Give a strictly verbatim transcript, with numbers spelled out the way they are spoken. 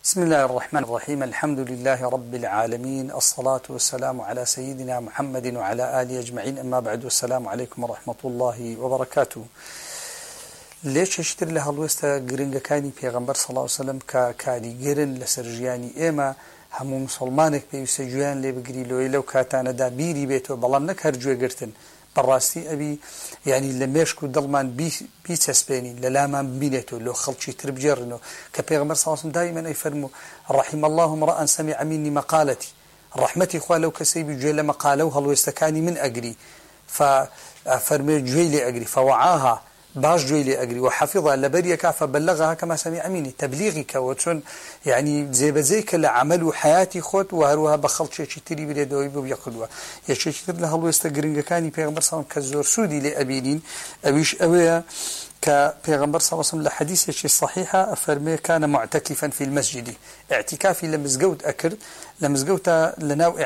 بسم الله الرحمن الرحيم الحمد لله رب العالمين الصلاة والسلام على سيدنا محمد وعلى آله أجمعين أما بعد والسلام عليكم ورحمة الله وبركاته ليش اشتر لها الوسطى قرنجا كاني بيغمبر صلى الله عليه وسلم كالي قرن لسرجياني إما همو مسلمانك بيسجيان لي بقري لو لو كاتانا دا بيري بيتو بلانك هرجوه قرتن بالراستي أبي يعني لما يشكو ضلمان بي بيتسبيني للامان بينته لو خلشي تربجرنه كبيغمبر صلى الله عليه وسلم دائما يفرموا رحم الله امرأ سمع مني مقالتي رحمتي إخوة لو كسيبي جيل مقالوها لو يستكاني من أجري ففرمي جيلي أجري فوعاها باش جويلي أجري وحفظها لبريك فبلغها كما سمع مني تبليغك وتشون يعني زي بزيك لعمل حياتي خود وهروها بخلط شيء تري بلادوي بيقولوا يا شيء كتير له الله يستجرين كاني بيغمبر صلى الله عليه وسلم كزور سودي لأبينين أبيش أويا كبيغمبر صلى الله عليه وسلم لحديث شيء صحيحة أفرمي كان معتكفا في المسجد اعتكافي لمزجوت أكر لمزجوت لنوع